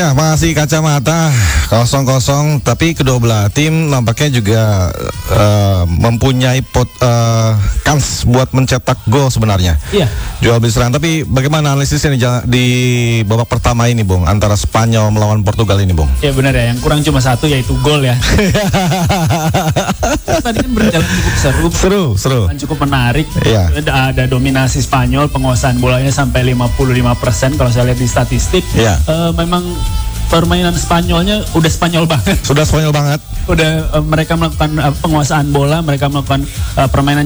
Ya, makasih kacamata 0-0, tapi kedua belah tim nampaknya juga mempunyai kans buat mencetak gol sebenarnya. Iya. Jual beli serangan. Tapi bagaimana analisisnya di babak pertama ini, Bung, antara Spanyol melawan Portugal ini, Bung? Ya benar ya, yang kurang cuma satu yaitu gol ya. Tadi kan berjalan cukup seru. Cukup menarik. Iya. Ada dominasi Spanyol, penguasaan bolanya sampai 55% kalau saya lihat di statistik. Iya. Memang permainan Spanyolnya udah Spanyol banget. Sudah Spanyol banget. Udah mereka melakukan penguasaan bola, mereka melakukan permainan